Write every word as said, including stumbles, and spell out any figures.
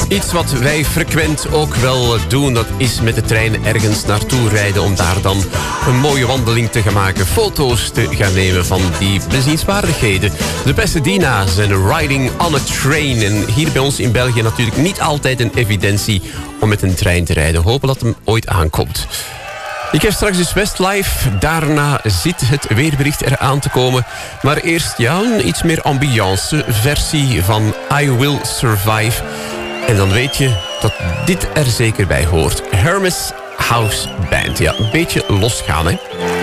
Iets wat wij frequent ook wel doen, dat is met de trein ergens naartoe rijden om daar dan een mooie wandeling te gaan maken, foto's te gaan nemen van die bezienswaardigheden. De Pasadena's en Riding on a Train. En hier bij ons in België natuurlijk niet altijd een evidentie om met een trein te rijden. Hopen dat hem ooit aankomt. Ik heb straks dus Westlife. Daarna zit het weerbericht eraan te komen. Maar eerst ja, een iets meer ambiance versie van I Will Survive. En dan weet je dat dit er zeker bij hoort. Hermes House Band. Ja, een beetje losgaan, hè.